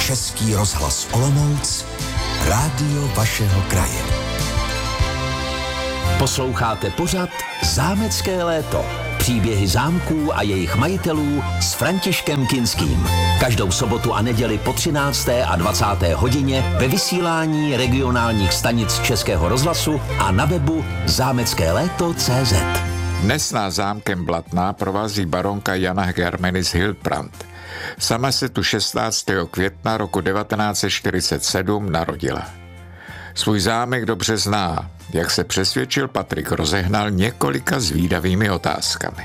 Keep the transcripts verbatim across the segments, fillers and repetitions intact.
Český rozhlas Olomouc, rádio vašeho kraje. Posloucháte pořad Zámecké léto. Příběhy zámků a jejich majitelů s Františkem Kinským. Každou sobotu a neděli po třinácté a dvacáté hodině ve vysílání regionálních stanic Českého rozhlasu a na webu zámecké léto tečka cé zet. Dnes nás zámkem Blatná provází baronka Jana Germenis Hildbrand. Sama se tu šestnáctého května roku devatenáct set čtyřicet sedm narodila. Svůj zámek dobře zná, jak se přesvědčil Patrik Rozehnal několika zvídavými otázkami.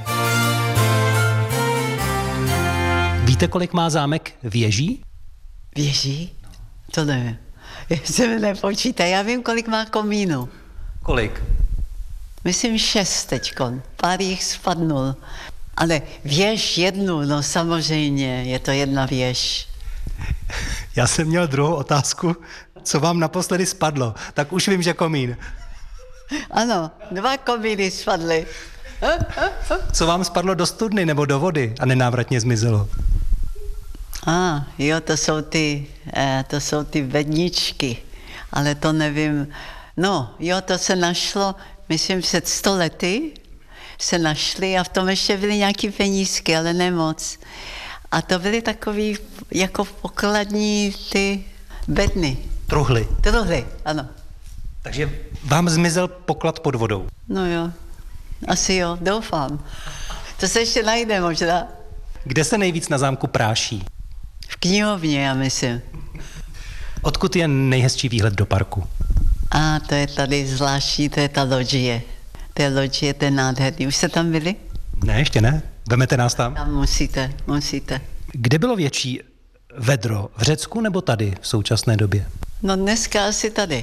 Víte, kolik má zámek věží? Věží? To nevím. Se mi nepočítá. Já vím, kolik má komínů. Kolik? Myslím šest teďkon. Pár jich spadnul. Ale věž jednu, no samozřejmě, je to jedna věž. Já jsem měl druhou otázku. Co vám naposledy spadlo? Tak už vím, že komín. Ano, dva komíny spadly. Co vám spadlo do studny nebo do vody a nenávratně zmizelo? A ah, jo, to jsou ty, eh, to jsou ty vedničky, ale to nevím. No, jo, to se našlo, myslím, před sto lety se našly a v tom ještě byly nějaký penízky, ale ne moc. A to byly takový jako pokladní ty bedny. Truhly. Truhly, ano. Takže vám zmizel poklad pod vodou. No jo, asi jo, doufám. To se ještě najde možná. Kde se nejvíc na zámku práší? V knihovně, já myslím. Odkud je nejhezčí výhled do parku? A to je tady zvláštní, to je ta loďie. To je loďie, to je nádherný. Už jste tam byli? Ne, ještě ne. Vemete nás tam? Tam musíte, musíte. Kde bylo větší vedro? V Řecku nebo tady v současné době? No dneska asi tady.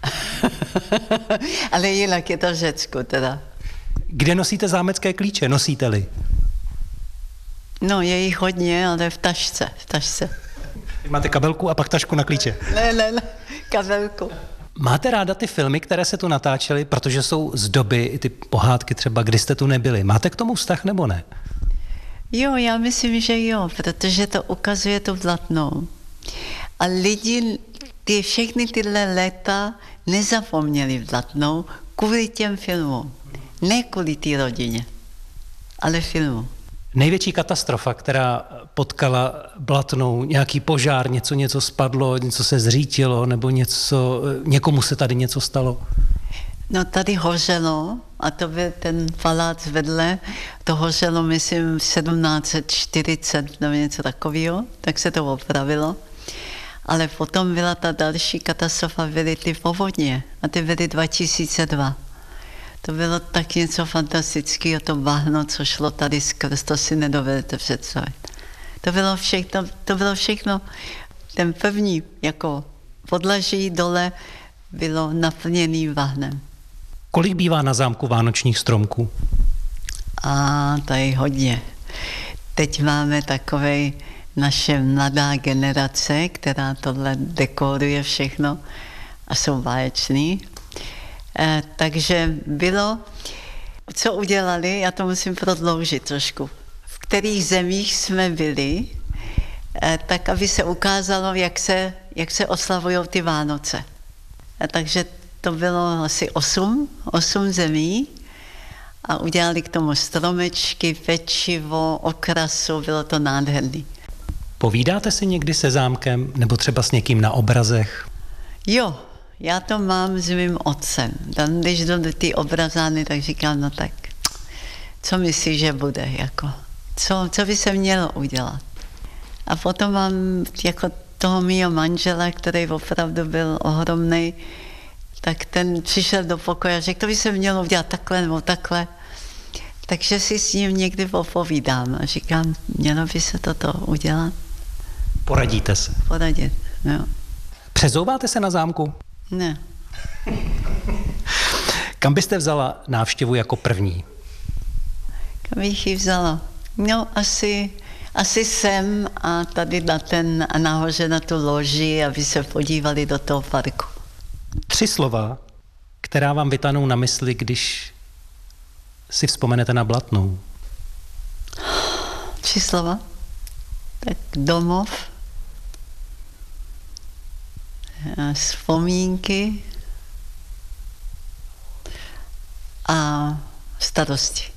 Ale jinak je to v Řecku teda. Kde nosíte zámecké klíče? Nosíte-li? No je jich hodně, ale v tašce, v tašce. Máte kabelku a pak tašku na klíče? Ne, ne, ne, kabelku. Máte ráda ty filmy, které se tu natáčely, protože jsou z doby, i ty pohádky třeba, kdy jste tu nebyli. Máte k tomu vztah nebo ne? Jo, já myslím, že jo, protože to ukazuje tu Blatnou. A lidi ty všechny tyhle léta nezapomněli Blatnou kvůli těm filmům. Ne kvůli té rodině, ale filmu. Největší katastrofa, která potkala Blatnou, nějaký požár, něco, něco spadlo, něco se zřítilo, nebo něco, někomu se tady něco stalo? No tady hořelo, a to byl ten palác vedle, to hořelo, myslím, v sedmnáct set čtyřicet nebo něco takového, tak se to opravilo. Ale potom byla ta další katastrofa, byly ty povodně, a ty byly dva tisíce dva. To bylo tak něco fantastického, to bahno, co šlo tady skrz, to si nedovedete představit. To bylo všechno, to bylo všechno, ten první jako podlaží dole bylo naplněný bahnem. Kolik bývá na zámku vánočních stromků? A to je hodně. Teď máme takovej naše mladá generace, která tohle dekoruje všechno a jsou báječní. Eh, takže bylo, co udělali, já to musím prodloužit trošku, v kterých zemích jsme byli, eh, tak aby se ukázalo, jak se, jak se oslavují ty Vánoce. Eh, takže to bylo asi osm, osm zemí a udělali k tomu stromečky, pečivo, okrasu, bylo to nádherný. Povídáte si někdy se zámkem nebo třeba s někým na obrazech? Jo, já to mám s mým otcem. Tam, když jdu do ty obrazány, tak říkám, no tak, co myslíš, že bude, jako, co, co by se mělo udělat. A potom mám jako toho mýho manžela, který opravdu byl ohromnej, tak ten přišel do pokoje a řekl, to by se mělo udělat takhle nebo takhle. Takže si s ním někdy popovídám a říkám, mělo by se toto udělat. Poradíte se? Poradit, jo. Přezouváte se na zámku? Ne. Kam byste vzala návštěvu jako první? Kam bych ji vzala? No, asi, asi sem a tady na ten, a nahoře na tu loži, aby se podívali do toho parku. Tři slova, která vám vytanou na mysli, když si vzpomenete na Blatnou. Tři slova? Tak domov, vzpomínky a starosti.